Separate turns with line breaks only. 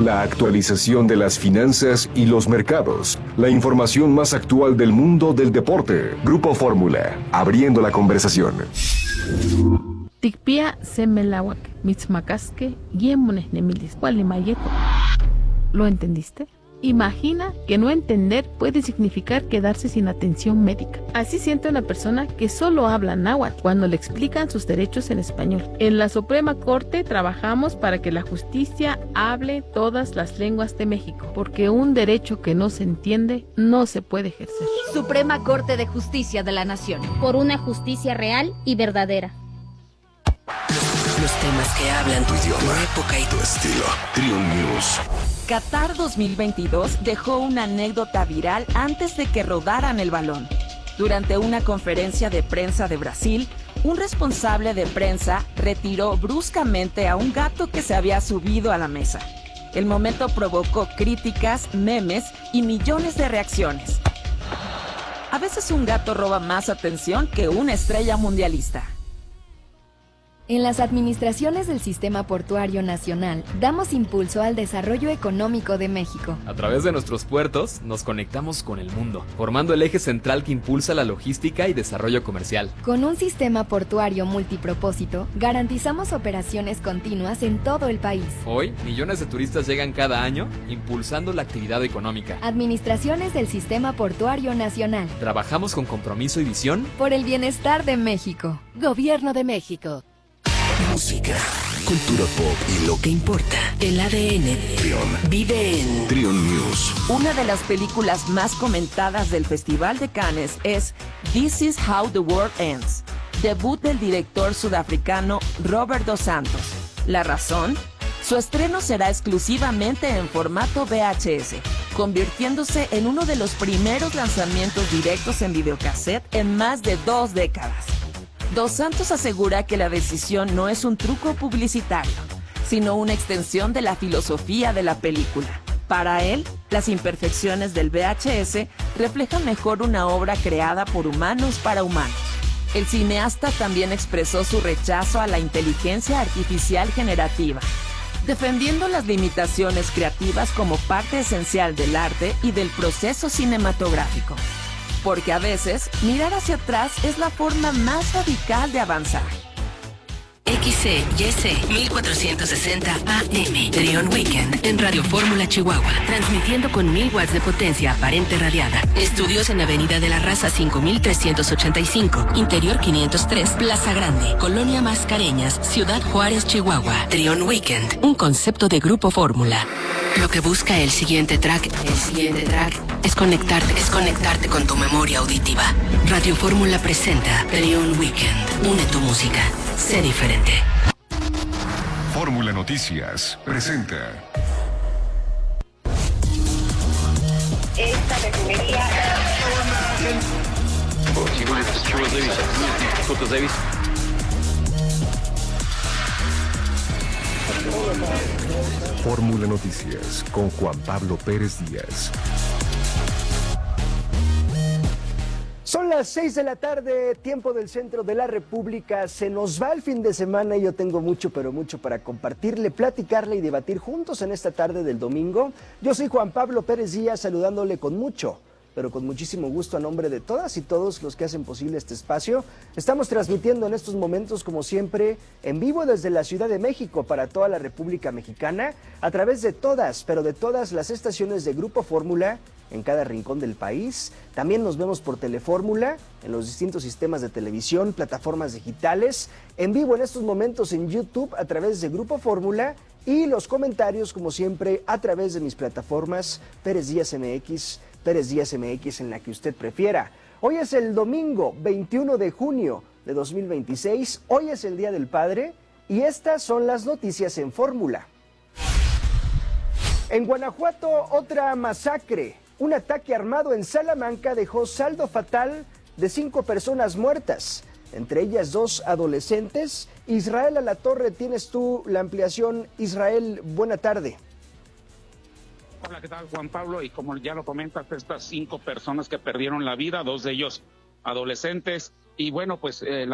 la actualización de las finanzas y los mercados, la información más actual del mundo del deporte. Grupo Fórmula, abriendo la conversación.
Tikpia semelawak, mitzmacasque, yemones nemilis, gualimayeco. ¿Lo entendiste? Imagina que no entender puede significar quedarse sin atención médica. Así siente una persona que solo habla náhuatl cuando le explican sus derechos en español. En la Suprema Corte trabajamos para que la justicia hable todas las lenguas de México, porque un derecho que no se entiende no se puede ejercer.
Suprema Corte de Justicia de la Nación.
Por una justicia real y verdadera.
Los temas que hablan tu idioma, tu época y tu estilo. Triun News.
Qatar 2022 dejó una anécdota viral antes de que rodaran el balón. Durante una conferencia de prensa de Brasil, un responsable de prensa retiró bruscamente a un gato que se había subido a la mesa. El momento provocó críticas, memes y millones de reacciones. A veces un gato roba más atención que una estrella mundialista.
En las administraciones del Sistema Portuario Nacional, damos impulso al desarrollo económico de México.
A través de nuestros puertos, nos conectamos con el mundo, formando el eje central que impulsa la logística y desarrollo comercial.
Con un sistema portuario multipropósito, garantizamos operaciones continuas en todo el país.
Hoy, millones de turistas llegan cada año, impulsando la actividad económica.
Administraciones del Sistema Portuario Nacional.
Trabajamos con compromiso y visión
por el bienestar de México. Gobierno de México.
Música, cultura pop y lo que importa. El ADN. Triun. Vive en Triun News.
Una de las películas más comentadas del Festival de Cannes es This is How the World Ends, debut del director sudafricano Robert Dos Santos. ¿La razón? Su estreno será exclusivamente en formato VHS, convirtiéndose en uno de los primeros lanzamientos directos en videocassette en más de 2 décadas. Dos Santos asegura que la decisión no es un truco publicitario, sino una extensión de la filosofía de la película. Para él, las imperfecciones del VHS reflejan mejor una obra creada por humanos para humanos. El cineasta también expresó su rechazo a la inteligencia artificial generativa, defendiendo las limitaciones creativas como parte esencial del arte y del proceso cinematográfico. Porque a veces, mirar hacia atrás es la forma más radical de avanzar.
XCYC 1460 AM. Triun Weekend en Radio Fórmula Chihuahua. Transmitiendo con 1000 watts de potencia aparente radiada. Estudios en Avenida de la Raza 5385. Interior 503. Plaza Grande. Colonia Mascareñas. Ciudad Juárez, Chihuahua. Triun Weekend. Un concepto de Grupo Fórmula. Lo que busca el siguiente track es conectarte con tu memoria auditiva. Radio Fórmula presenta Triun Weekend. Une tu música. Sé diferente.
Fórmula Noticias presenta.
Esta refinería.
Fórmula Noticias con Juan Pablo Pérez Díaz.
Son las 6 de la tarde, tiempo del centro de la República. Se nos va el fin de semana y yo tengo mucho, pero mucho para compartirle, platicarle y debatir juntos en esta tarde del domingo. Yo soy Juan Pablo Pérez Díaz, saludándole con mucho, pero con muchísimo gusto a nombre de todas y todos los que hacen posible este espacio. Estamos transmitiendo en estos momentos, como siempre, en vivo desde la Ciudad de México para toda la República Mexicana, a través de todas, pero de todas las estaciones de Grupo Fórmula, en cada rincón del país. También nos vemos por Telefórmula, en los distintos sistemas de televisión, plataformas digitales, en vivo en estos momentos en YouTube a través de Grupo Fórmula y los comentarios, como siempre, a través de mis plataformas Pérez Díaz MX en la que usted prefiera. Hoy es el domingo 21 de junio de 2026, hoy es el Día del Padre y estas son las noticias en Fórmula. En Guanajuato, otra masacre. Un ataque armado en Salamanca dejó saldo fatal de 5 personas muertas, entre ellas 2 adolescentes. Israel Alatorre, tienes tú la ampliación. Israel, buena tarde.
Hola, ¿qué tal, Juan Pablo? Y como ya lo comentas, estas 5 personas que perdieron la vida, 2 de ellos adolescentes. Y bueno, pues